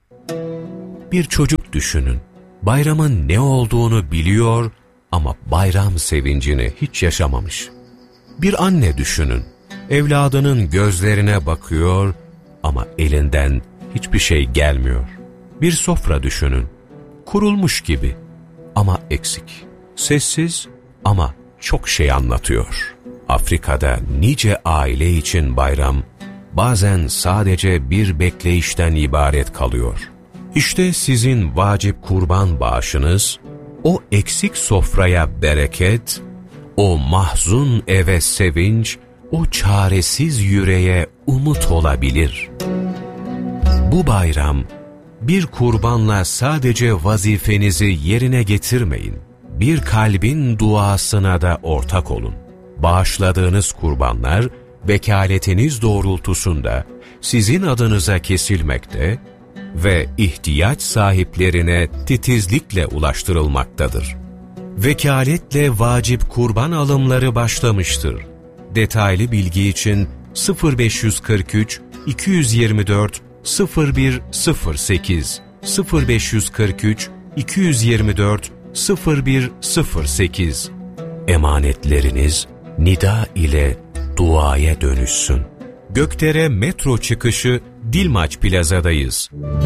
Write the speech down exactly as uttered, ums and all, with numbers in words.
Bir çocuk düşünün. Bayramın ne olduğunu biliyor ama bayram sevincini hiç yaşamamış. Bir anne düşünün. Evladının gözlerine bakıyor ama elinden hiçbir şey gelmiyor. Bir sofra düşünün. Kurulmuş gibi ama eksik. Sessiz ama çok şey anlatıyor. Afrika'da nice aile için bayram bazen sadece bir bekleyişten ibaret kalıyor. İşte sizin vacip kurban bağışınız, o eksik sofraya bereket, o mahzun eve sevinç, o çaresiz yüreğe umut olabilir. Bu bayram, bir kurbanla sadece vazifenizi yerine getirmeyin, bir kalbin duasına da ortak olun. Bağışladığınız kurbanlar, vekaletiniz doğrultusunda sizin adınıza kesilmekte ve ihtiyaç sahiplerine titizlikle ulaştırılmaktadır. Vekaletle vacip kurban alımları başlamıştır. Detaylı bilgi için sıfır beş kırk üç iki yüz yirmi dört sıfır bir sıfır sekiz sıfır beş kırk üç iki yüz yirmi dört sıfır bir sıfır sekiz emanetleriniz nida ile duaya dönüşsün. Gökdere metro çıkışı Dilmaç Plaza'dayız.